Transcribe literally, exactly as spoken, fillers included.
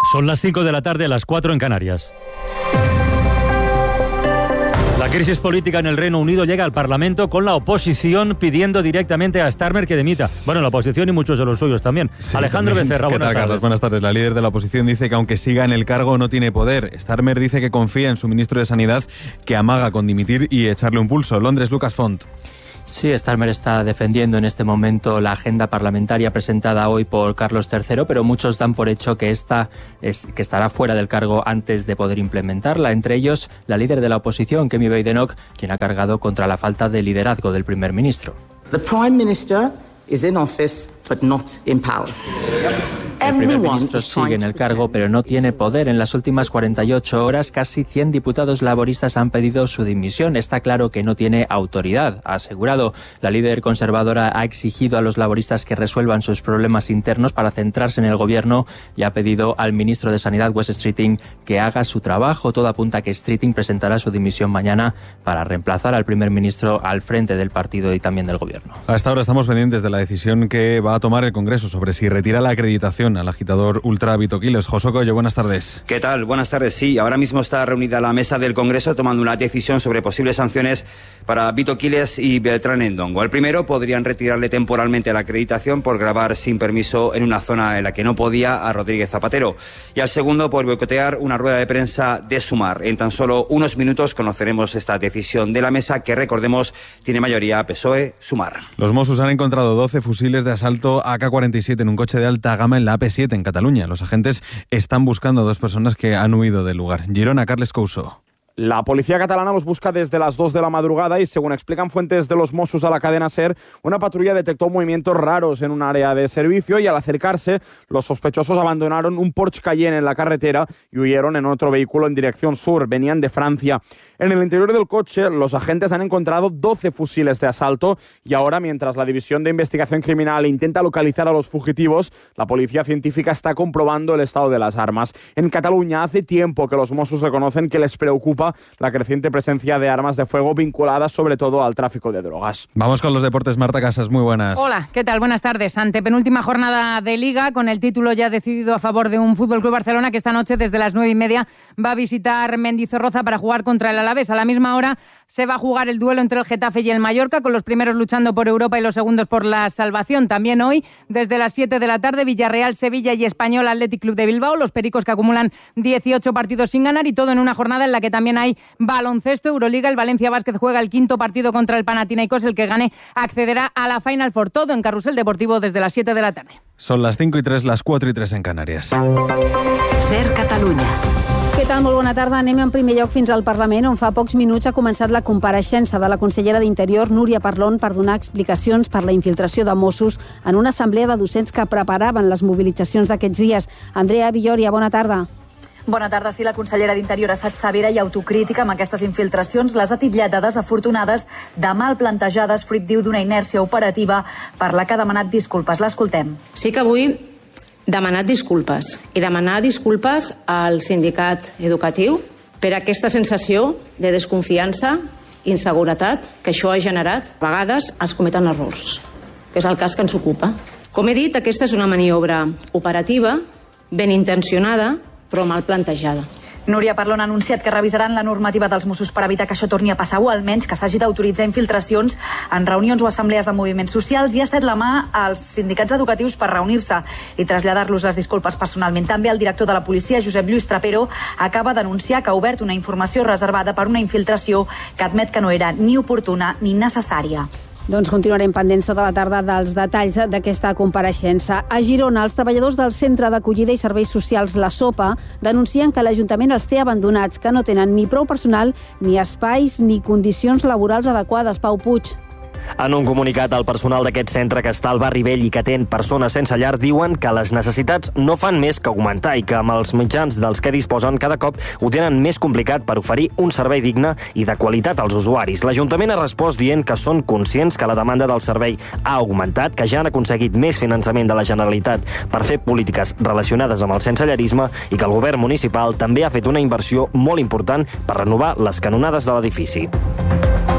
Son las cinco de la tarde, las cuatro en Canarias. La crisis política en el Reino Unido llega al Parlamento con la oposición pidiendo directamente a Starmer que dimita. Bueno, la oposición y muchos de los suyos también. Sí, Alejandro también. Becerra, buenas tardes. Carlos? Buenas tardes. La líder de la oposición dice que aunque siga en el cargo no tiene poder. Starmer dice que confía en su ministro de Sanidad, que amaga con dimitir y echarle un pulso. Londres, Lucas Font. Sí, Starmer está defendiendo en este momento la agenda parlamentaria presentada hoy por Carlos tercero, pero muchos dan por hecho que, esta es, que estará fuera del cargo antes de poder implementarla. Entre ellos, la líder de la oposición, Kemi Badenoch, quien ha cargado contra la falta de liderazgo del primer ministro. The Prime Minister is in office, but not in power. El primer ministro sigue en el cargo, pero no tiene poder. En las últimas cuarenta y ocho horas, casi cien diputados laboristas han pedido su dimisión. Está claro que no tiene autoridad, ha asegurado. La líder conservadora ha exigido a los laboristas que resuelvan sus problemas internos para centrarse en el gobierno y ha pedido al ministro de Sanidad, Wes Streeting, que haga su trabajo. Todo apunta a que Streeting presentará su dimisión mañana para reemplazar al primer ministro al frente del partido y también del gobierno. Hasta ahora estamos pendientes de la decisión que va a tomar el Congreso sobre si retira la acreditación al agitador ultra Vito Quiles. José Coello, buenas tardes. ¿Qué tal? Buenas tardes. Sí, ahora mismo está reunida la mesa del Congreso tomando una decisión sobre posibles sanciones para Vito Quiles y Beltrán Endongo. Al primero, podrían retirarle temporalmente la acreditación por grabar sin permiso en una zona en la que no podía a Rodríguez Zapatero. Y al segundo, por boicotear una rueda de prensa de Sumar. En tan solo unos minutos conoceremos esta decisión de la mesa que, recordemos, tiene mayoría P S O E, Sumar. Los Mossos han encontrado doce fusiles de asalto A K cuarenta y siete en un coche de alta gama en la A P siete en Cataluña. Los agentes están buscando a dos personas que han huido del lugar. Girona, Carles Couso. La policía catalana los busca desde las dos de la madrugada y, según explican fuentes de los Mossos a la cadena SER, una patrulla detectó movimientos raros en un área de servicio y, al acercarse, los sospechosos abandonaron un Porsche Cayenne en la carretera y huyeron en otro vehículo en dirección sur. Venían de Francia. En el interior del coche, los agentes han encontrado doce fusiles de asalto y ahora, mientras la División de Investigación Criminal intenta localizar a los fugitivos, la policía científica está comprobando el estado de las armas. En Cataluña hace tiempo que los Mossos reconocen que les preocupa la creciente presencia de armas de fuego vinculadas sobre todo al tráfico de drogas. Vamos con los deportes. Marta Casas, muy buenas. Hola, ¿qué tal? Buenas tardes. Antepenúltima jornada de Liga, con el título ya decidido a favor de un F C Barcelona que esta noche desde las nueve y media va a visitar Mendizorroza para jugar contra el Alavés. A la misma hora se va a jugar el duelo entre el Getafe y el Mallorca, con los primeros luchando por Europa y los segundos por la salvación. También hoy, desde las siete de la tarde, Villarreal, Sevilla y Español Athletic Club de Bilbao, los pericos que acumulan dieciocho partidos sin ganar, y todo en una jornada en la que también hay baloncesto, Euroliga. El Valencia Basket juega el quinto partido contra el Panathinaikos. El que gane accederá a la Final Four. Todo en Carrusel Deportivo desde las siete de la tarde. Son las cinco y tres, las cuatro y tres en Canarias. SER Catalunya. Què tal? Molt bona tarda. Anem en primer lloc fins al Parlament, on fa pocs minuts ha començat la compareixença de la consellera d'Interior, Núria Parlon, per donar explicacions per la infiltració de Mossos en una assemblea de docents que preparaven les mobilitzacions d'aquests dies. Andrea Villoria, bona tarda. Bona tarda. Sí, la consellera d'Interior ha estat severa i autocrítica amb aquestes infiltracions. Les ha titllat de desafortunades, de mal plantejades, fruit, diu, d'una inèrcia operativa per la que ha demanat disculpes. L'escoltem. Sí que avui demanat disculpes i demanar disculpes al sindicat educatiu per aquesta sensació de desconfiança, inseguretat que això ha generat. A vegades es cometen errors, que és el cas que ens ocupa. Com he dit, aquesta és una maniobra operativa, ben intencionada, però mal plantejada. Núria Parlon ha anunciat que revisaran la normativa dels Mossos per evitar que això torni a passar, o almenys que s'hagi d'autoritzar infiltracions en reunions o assemblees de moviments socials, i ha estat la mà als sindicats educatius per reunir-se i traslladar-los les disculpes personalment. També el director de la policia, Josep Lluís Trapero, acaba d'anunciar que ha obert una informació reservada per una infiltració que admet que no era ni oportuna ni necessària. Doncs continuarem pendents tota la tarda dels detalls d'aquesta compareixença. A Girona, els treballadors del Centre d'Acollida i Serveis Socials La Sopa denuncien que l'Ajuntament els té abandonats, que no tenen ni prou personal, ni espais, ni condicions laborals adequades. Pau Puig. En un comunicat, el personal d'aquest centre, que està al barri vell i que atén persones sense llar, diuen que les necessitats no fan més que augmentar i que amb els mitjans dels que disposen cada cop ho tenen més complicat per oferir un servei digne i de qualitat als usuaris. L'Ajuntament ha respost dient que són conscients que la demanda del servei ha augmentat, que ja han aconseguit més finançament de la Generalitat per fer polítiques relacionades amb el sensellarisme i que el govern municipal també ha fet una inversió molt important per renovar les canonades de l'edifici.